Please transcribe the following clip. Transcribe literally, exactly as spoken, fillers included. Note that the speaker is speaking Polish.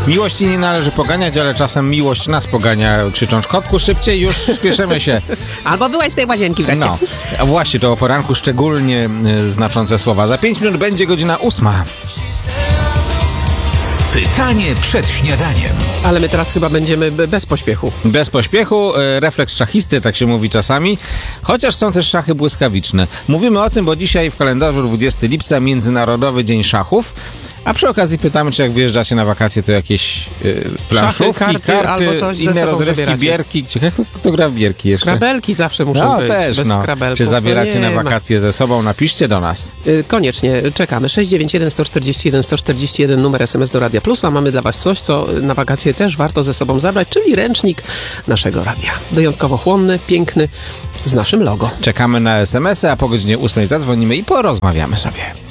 Miłości nie należy poganiać, ale czasem miłość nas pogania, krzycząc kotku szybciej, już spieszymy się. Albo byłaś z tej łazienki wreszcie. No, a właśnie to o poranku szczególnie y, znaczące słowa. Za pięć minut będzie godzina ósma. Pytanie przed śniadaniem. Ale my teraz chyba będziemy bez pośpiechu. Bez pośpiechu, y, refleks szachisty, tak się mówi czasami, chociaż są też szachy błyskawiczne. Mówimy o tym, bo dzisiaj w kalendarzu dwudziestego lipca Międzynarodowy Dzień Szachów. A przy okazji pytamy, czy jak wyjeżdżacie na wakacje, to jakieś yy, planszówki, Szachy, karty, karty, albo coś ze inne sobą rozrywki, zabieracie. bierki. Ciekawe, kto, kto gra w bierki jeszcze? Skrabelki zawsze muszą No być. też, Bez no. skrabelków Czy zabieracie to na nie ma. wakacje ze sobą? Napiszcie do nas. Y, Koniecznie, czekamy. sześć dziewięć jeden, sto czterdzieści jeden, sto czterdzieści jeden, numer S M S do Radia Plus, a mamy dla Was coś, co na wakacje też warto ze sobą zabrać, czyli ręcznik naszego radia. Wyjątkowo chłonny, piękny, z naszym logo. Czekamy na es em esy, a po godzinie ósmej zadzwonimy i porozmawiamy sobie.